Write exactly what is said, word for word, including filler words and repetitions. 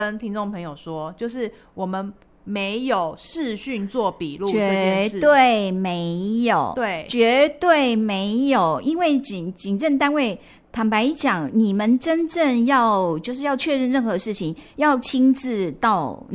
跟听众朋友说，就是我们没有视讯做笔录这件事， 绝对没有， 对， 绝对没有，因为警警政单位坦白讲，你们真正要就是要确认任何事情，要亲自到